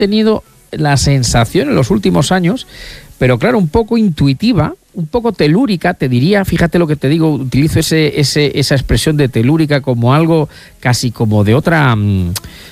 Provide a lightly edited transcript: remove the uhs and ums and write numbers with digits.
tenido la sensación en los últimos años, pero claro, un poco intuitiva, un poco telúrica, te diría, fíjate lo que te digo, utilizo esa expresión de telúrica como algo casi como de otra